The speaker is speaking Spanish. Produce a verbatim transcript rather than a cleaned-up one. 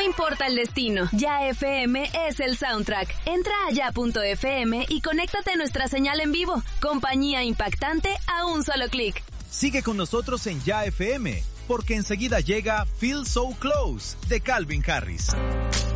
importa el destino, Ya F M es el soundtrack. Entra a ya punto f m y conéctate a nuestra señal en vivo. Compañía impactante a un solo clic. Sigue con nosotros en Ya F M, porque enseguida llega Feel So Close de Calvin Harris.